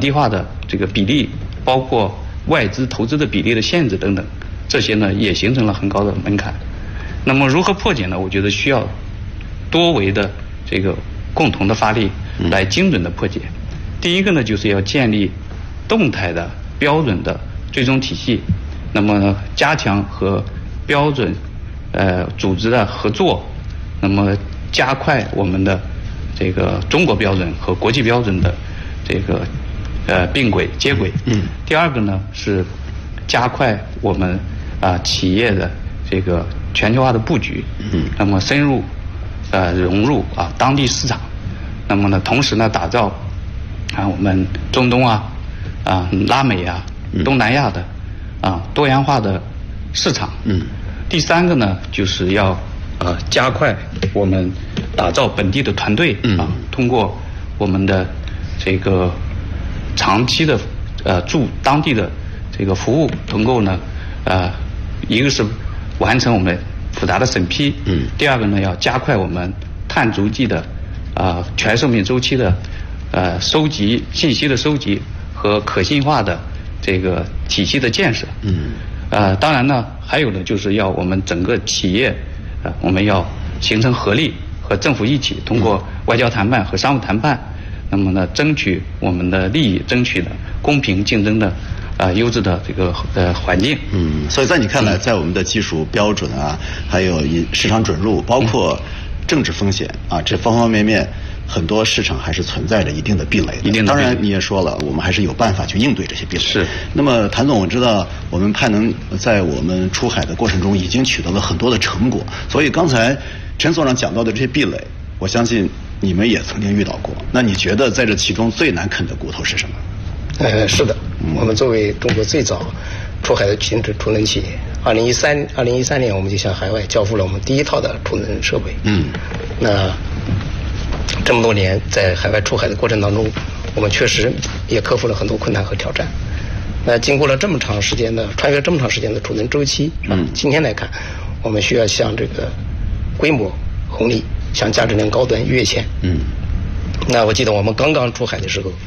地化的这个比例，包括外资投资的比例的限制等等，这些呢也形成了很高的门槛。那么如何破解呢？我觉得需要多维的这个共同的发力来精准的破解。第一个呢，就是要建立动态的标准的追踪体系，那么加强和标准组织的合作，那么加快我们的这个中国标准和国际标准的这个并轨接轨。第二个呢是加快我们企业的这个全球化的布局，那么深入融入当地市场，那么呢同时呢打造我们中东拉美东南亚的多元化的市场。第三个呢就是要加快我们打造本地的团队通过我们的这个长期的驻当地的这个服务，能够呢一个是完成我们复杂的审批，第二个呢要加快我们碳足迹的全寿命周期的收集信息的收集和可信化的这个体系的建设。当然呢还有呢就是要我们整个企业我们要形成合力，和政府一起通过外交谈判和商务谈判，那么呢争取我们的利益，争取的公平竞争的优质的这个环境。 所以在你看来，在我们的技术标准还有市场准入，包括政治风险这方方面面，很多市场还是存在着一定的壁垒的。当然你也说了，我们还是有办法去应对这些壁垒。 是。 那么谭总，我知道我们派能在我们出海的过程中已经取得了很多的成果，所以刚才陈所长讲到的这些壁垒，我相信你们也曾经遇到过。那你觉得在这其中最难啃的骨头是什么？ 是的，我们作为中国最早出海的停止储能企业，2013年我们就向海外交付了我们第一套的储能设备。那这么多年在海外出海的过程当中，我们确实也克服了很多困难和挑战。那经过了这么长时间的穿越这么长时间的储能周期，今天来看，我们需要向这个规模红利，向价值链高端跃迁。那我记得我们刚刚出海的时候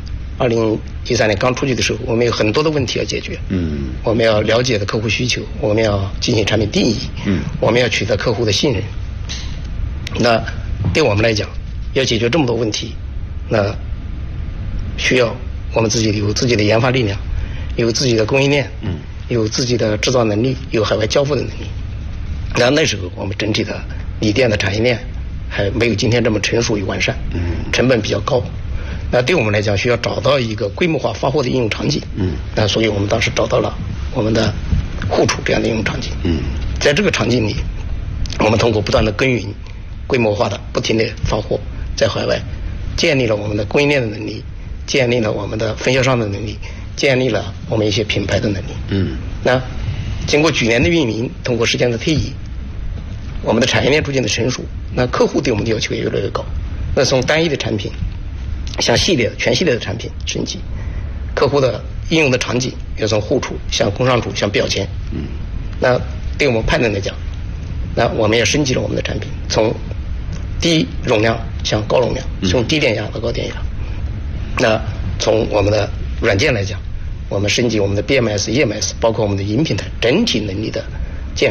，2013年刚出去的时候，我们有很多的问题要解决。我们要了解的客户需求，我们要进行产品定义，我们要取得客户的信任。那对我们来讲，要解决这么多问题，那需要我们自己有自己的研发力量，有自己的供应链，有自己的制造能力，有海外交付的能力。那时候我们整体的锂电的产业链还没有今天这么成熟与完善，成本比较高。那对我们来讲，需要找到一个规模化发货的应用场景。那所以我们当时找到了我们的互储这样的应用场景。在这个场景里，我们通过不断的耕耘，规模化的不停的发货，在海外建立了我们的供应链的能力，建立了我们的分销商的能力，建立了我们一些品牌的能力。那经过几年的运营，通过时间的推移，我们的产业链逐渐的成熟，那客户对我们的要求也越来越高。那从单一的产品向全系列的产品升级，客户的应用的场景也从互储向工商储向表签。那对我们派能来讲，那我们也升级了我们的产品，从低容量向高容量，从低电压到高电压。那从我们的软件来讲，我们升级我们的 BMS、EMS， 包括我们的云平台整体能力的